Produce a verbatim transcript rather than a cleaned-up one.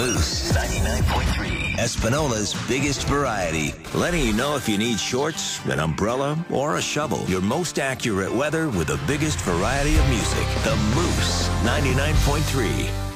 Moose ninety-nine point three, Espinola's biggest variety. Letting you know if you need shorts, an umbrella, or a shovel. Your most accurate weather with the biggest variety of music. The Moose ninety-nine point three.